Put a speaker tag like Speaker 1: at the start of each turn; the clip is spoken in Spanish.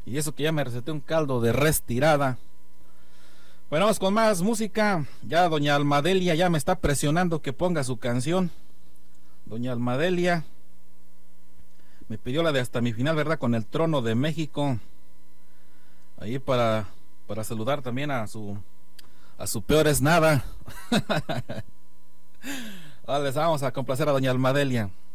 Speaker 1: Y eso que ya me receté un caldo de res tirada. Bueno, vamos con más música. Ya doña Almadelia ya me está presionando que ponga su canción. Doña Almadelia me pidió la de Hasta mi final, ¿verdad? Con el Trono de México. Ahí para saludar también a su peor es nada. Les vamos a complacer a doña Almadelia.